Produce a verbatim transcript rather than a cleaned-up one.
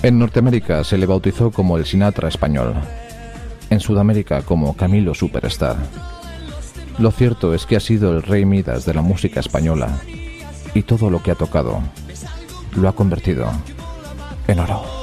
En Norteamérica se le bautizó como el Sinatra español, en Sudamérica como Camilo Superstar. Lo cierto es que ha sido el rey Midas de la música española y todo lo que ha tocado lo ha convertido en oro.